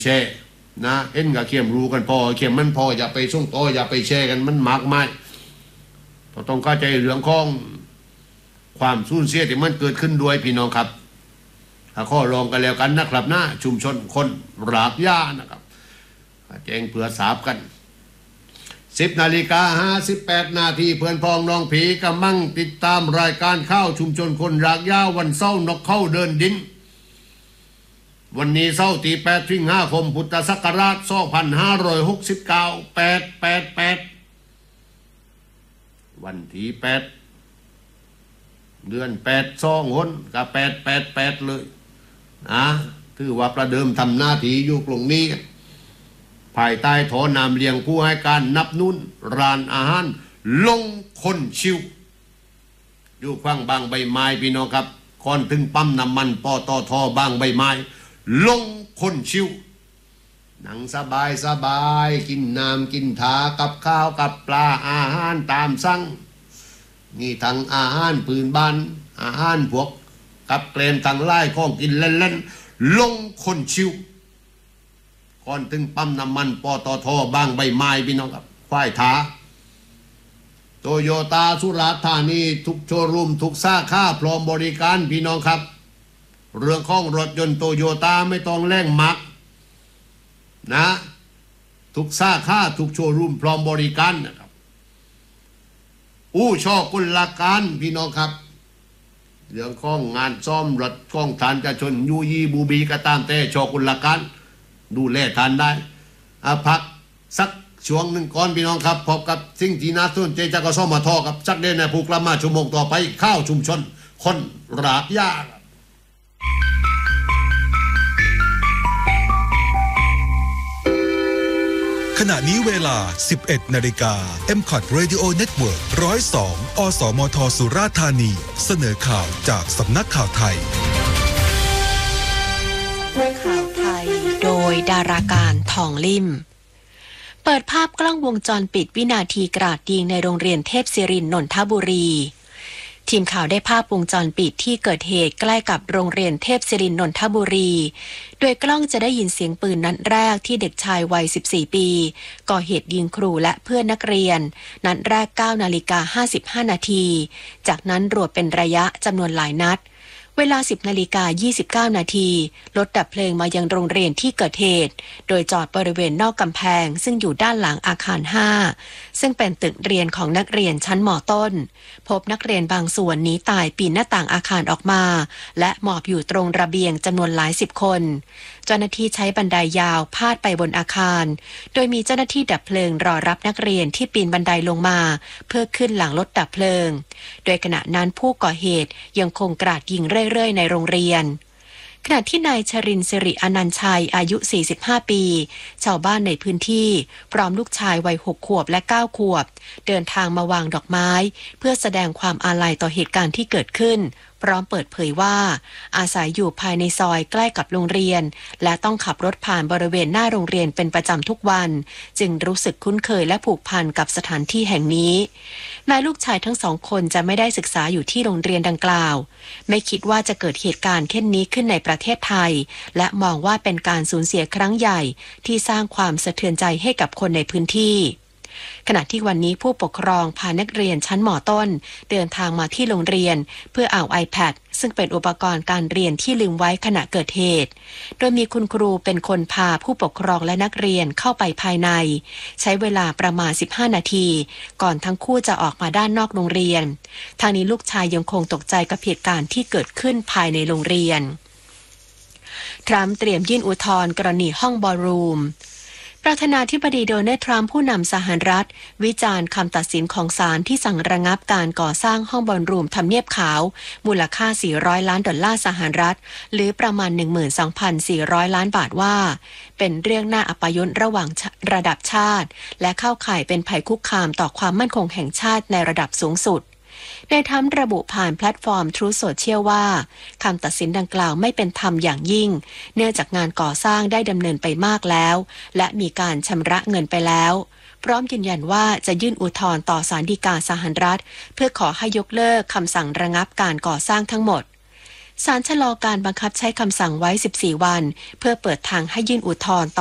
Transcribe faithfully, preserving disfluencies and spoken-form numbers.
แช่นะเอ็นกับเขียมรู้กันพอเขียมมันพออย่าไปส่งต่ออย่าไปแช่กันมันมากมายเราต้องเข้าใจเรื่องของความสูญเสียที่มันเกิดขึ้นด้วยพี่น้องครับข้อรองกันแล้วกันนะครับนะชุมชนคนรากหญ้านะครับแจ้งเผื่อสาบกันสิบนาฬิกาห้าสิบแปดนาทีเพื่อนพ้องน้องผีกำลังติดตามรายการข้าวชุมชนคนรากหญ้าวันเสาร์นกเข้าเดินดินวันนี้เสาร์ที่แปดสิงหาคมพุทธศักราชสองพันห้าร้อยหกสิบเก้า แปด แปด แปดวันที่แปดเดือนแปดสองคนกับแปด แปด แปดเลยนะถือว่าประเดิมทำหน้าที่อยู่ตรงนี้ภายใต้ถอนามเลี้ยงผู้ให้การนับนุ่นร้านอาหารลงคนชิวอยู่ข้างบางใบไม้พี่น้องครับก่อนถึงปั๊มน้ำมันปตทบางใบไม้ลงคนชิวหนังสบายสบายกินน้ำกินถากับข้าวกับปลาอาหารตามสั่งนี่ทั้งอาหารพื้นบ้านอาหารพวกกับเกลนทั้งไล่ของกินเล่นๆลงคนชิวก่อนถึงปั๊มน้ำมันปตทบางใบไม้พี่น้องครับควายถาโตโยต้าสุราษฎร์ธานีทุกโชว์รูมทุกสาขาพร้อมบริการพี่น้องครับเรื่องของรถยนต์โตโยต้าไม่ต้องแล่งมักนะทุกสาขาทุกโชว์รูมพร้อมบริการนะครับอู้ช่อกุลการพี่น้องครับเรื่องของงานซ่อมรถของฐานจะชนยูยีบูบีก็ตามแต่ช่อกุลการดูแลทานได้อาพักสักช่วงหนึ่งก่อนพี่น้องครับพบกับสิ่งที่น่าสนใจจากกสมทกับจักเดนในผู้กลับมาชั่วโมงต่อไปข้าวชุมชนคนรากหญ้าขณะนี้เวลา สิบเอ็ด นาฬิกา เอ็ม คอท Radio Network หนึ่งศูนย์สอง อสมทสุราษฎร์ธานีเสนอข่าวจากสำนักข่าวไทยข่าวไทยโดยดาราการทองลิ่มเปิดภาพกล้องวงจรปิดวินาทีกราดยิงในโรงเรียนเทพศิรินทร์นนทบุรีทีมข่าวได้ภาพวงจรปิดที่เกิดเหตุใกล้กับโรงเรียนเทพศิรินทร์นนทบุรีโดยกล้องจะได้ยินเสียงปืนนัดแรกที่เด็กชายวัยสิบสี่ปีก่อเหตุยิงครูและเพื่อนนักเรียนนัดแรก เก้านาฬิกาห้าสิบห้านาทีจากนั้นรวดเป็นระยะจำนวนหลายนัดเวลา สิบนาฬิกายี่สิบเก้านาทีรถดับเพลิงมายังโรงเรียนที่เกิดเหตุโดยจอดบริเวณนอกกำแพงซึ่งอยู่ด้านหลังอาคารห้าซึ่งเป็นตึกเรียนของนักเรียนชั้นม.ต้นพบนักเรียนบางส่วนหนีตายปีนหน้าต่างอาคารออกมาและหมอบอยู่ตรงระเบียงจำนวนหลายสิบคนเจ้าหน้าที่ใช้บันไดยาวพาดไปบนอาคารโดยมีเจ้าหน้าที่ดับเพลิงรอรับนักเรียนที่ปีนบันไดลงมาเพื่อขึ้นหลังรถดับเพลิงโดยขณะนั้นผู้ก่อเหตุยังคงกราดยิงเรื่อยๆในโรงเรียนขณะที่นายชรินทร์สิริอนันต์ชัยอายุสี่สิบห้าปีชาวบ้านในพื้นที่พร้อมลูกชายวัยหกขวบและเก้าขวบเดินทางมาวางดอกไม้เพื่อแสดงความอาลัยต่อเหตุการณ์ที่เกิดขึ้นพร้อมเปิดเผยว่าอาศัยอยู่ภายในซอยใกล้กับโรงเรียนและต้องขับรถผ่านบริเวณหน้าโรงเรียนเป็นประจำทุกวันจึงรู้สึกคุ้นเคยและผูกพันกับสถานที่แห่งนี้นายลูกชายทั้งสองคนจะไม่ได้ศึกษาอยู่ที่โรงเรียนดังกล่าวไม่คิดว่าจะเกิดเหตุการณ์เช่นนี้ขึ้นในประเทศไทยและมองว่าเป็นการสูญเสียครั้งใหญ่ที่สร้างความสะเทือนใจให้กับคนในพื้นที่ขณะที่วันนี้ผู้ปกครองพานักเรียนชั้นม.ต้นเดินทางมาที่โรงเรียนเพื่อเอา iPad ซึ่งเป็นอุปกรณ์การเรียนที่ลืมไว้ขณะเกิดเหตุโดยมีคุณครูเป็นคนพาผู้ปกครองและนักเรียนเข้าไปภายในใช้เวลาประมาณสิบห้านาทีก่อนทั้งคู่จะออกมาด้านนอกโรงเรียนทางนี้ลูกชายยังคงตกใจกับเหตุการณ์ที่เกิดขึ้นภายในโรงเรียนทรัมป์เตรียมยื่นอุทธรณ์กรณีห้องบอลรูมประธานาธิบดีโดนัลด์ทรัมป์ผู้นำสหรัฐวิจารณ์คำตัดสินของศาลที่สั่งระงับการก่อสร้างห้องบอลรูมทำเนียบขาวมูลค่าสี่ร้อยล้านดอลลาร์สหรัฐหรือประมาณ หนึ่งหมื่นสองพันสี่ร้อยล้านบาทว่าเป็นเรื่องน่าอัปยศระหว่างระดับชาติและเข้าข่ายเป็นภัยคุกคามต่อความมั่นคงแห่งชาติในระดับสูงสุดในทำระบุผ่านแพลตฟอร์ม Truth Social ว่าคำตัดสินดังกล่าวไม่เป็นธรรมอย่างยิ่งเนื่องจากงานก่อสร้างได้ดำเนินไปมากแล้วและมีการชำระเงินไปแล้วพร้อมยืนยันว่าจะยื่นอุทธรณ์ต่อศาลฎีกาสหรัฐเพื่อขอให้ยกเลิกคำสั่งระงับการก่อสร้างทั้งหมดศาลชะลอการบังคับใช้คำสั่งไว้สิบสี่วันเพื่อเปิดทางให้ยื่นอุทธรณ์